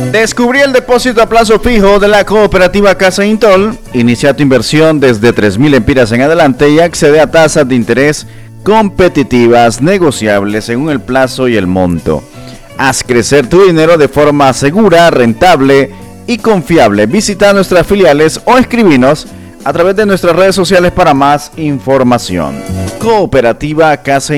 Descubrí el depósito a plazo fijo de la cooperativa Casa Intol. Inicia tu inversión desde 3.000 empiras en adelante y accede a tasas de interés competitivas, negociables según el plazo y el monto. Haz crecer tu dinero de forma segura, rentable y confiable. Visita nuestras filiales o escribinos a través de nuestras redes sociales para más información. Cooperativa Casa